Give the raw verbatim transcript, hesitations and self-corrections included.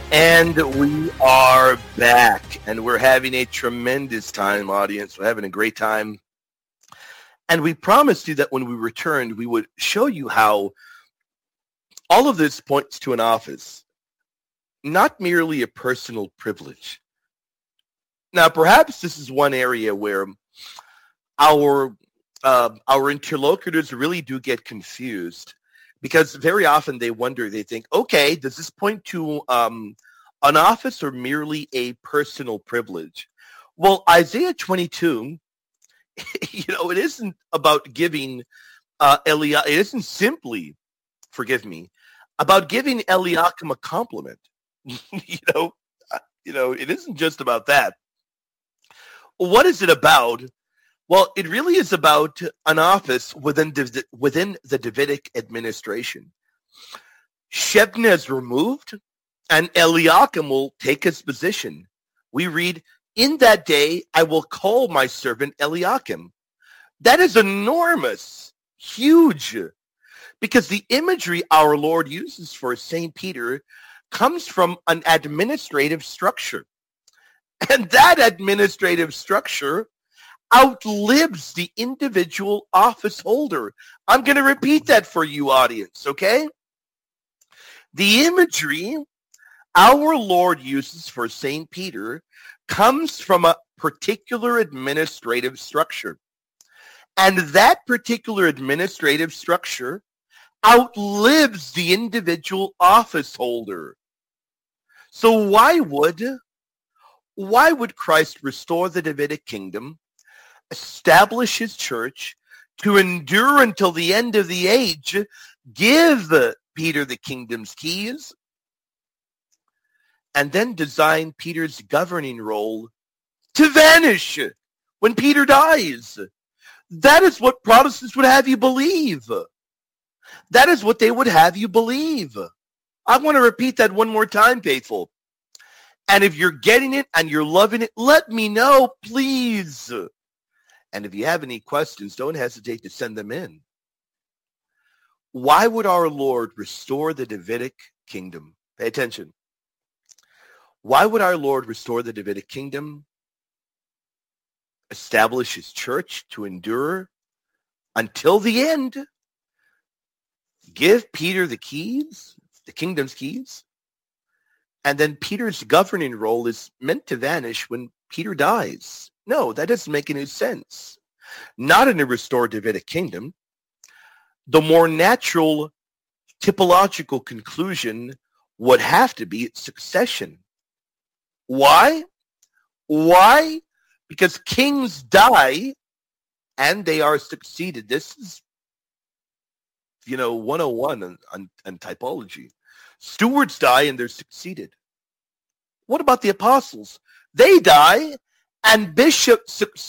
And we are back, and we're having a tremendous time, audience. We're having a great time. And we promised you that when we returned, we would show you how all of this points to an office, not merely a personal privilege. Now, perhaps this is one area where our uh, our interlocutors really do get confused, because very often they wonder, they think, okay, does this point to um, an office or merely a personal privilege? Well, Isaiah twenty-two, you know, it isn't about giving uh, Eli- it isn't simply, forgive me, about giving Eliakim a compliment. you know, uh, you know, it isn't just about that. What is it about? Well, it really is about an office within Dav- within the Davidic administration. Shebna is removed, and Eliakim will take his position. We read, "In that day I will call my servant Eliakim." That is enormous, huge, because the imagery our Lord uses for Saint Peter comes from an administrative structure. And that administrative structure outlives the individual office holder. I'm going to repeat that for you, audience, okay? The imagery our Lord uses for Saint Peter comes from a particular administrative structure. And that particular administrative structure outlives the individual office holder. So why would why would Christ restore the Davidic kingdom, establish his church, to endure until the end of the age, give Peter the kingdom's keys, and then design Peter's governing role to vanish when Peter dies? That is what Protestants would have you believe. That is what they would have you believe. I want to repeat that one more time, faithful. And if you're getting it and you're loving it, let me know, please. And if you have any questions, don't hesitate to send them in. Why would our Lord restore the Davidic kingdom? Pay attention. Why would our Lord restore the Davidic kingdom, establish his church to endure until the end, give Peter the keys, the kingdom's keys, and then Peter's governing role is meant to vanish when Peter dies? No, that doesn't make any sense. Not in a restored Davidic kingdom. The more natural typological conclusion would have to be succession. Why? Why? Because kings die and they are succeeded. This is, you know, one oh one on, on, on typology. Stewards die and they're succeeded. What about the apostles? They die and bishops